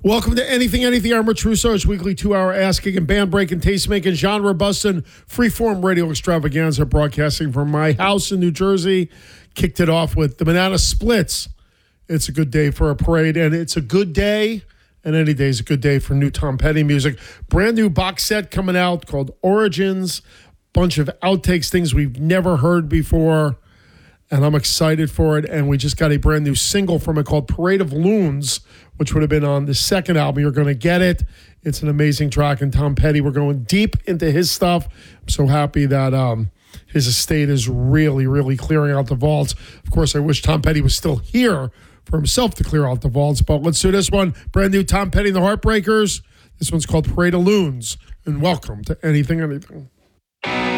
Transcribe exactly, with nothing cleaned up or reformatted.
Welcome to Anything, Anything. I'm Rich Russo. It's weekly two-hour ass-kicking, band-breaking, taste-making, genre-busting, free-form radio extravaganza broadcasting from my house in New Jersey. Kicked it off with the Banana Splits. It's a good day for a parade, and it's a good day, and any day is a good day for new Tom Petty music. Brand new box set coming out called Origins. Bunch of outtakes, things we've never heard before, and I'm excited for it. And we just got a brand new single from it called Parade of Loons, which would have been on the second album. You're going to get it. It's an amazing track. And Tom Petty, we're going deep into his stuff. I'm so happy that um, his estate is really, really clearing out the vaults. Of course, I wish Tom Petty was still here for himself to clear out the vaults. But let's do this one. Brand new Tom Petty and the Heartbreakers. This one's called Parade of Loons. And welcome to Anything, Anything.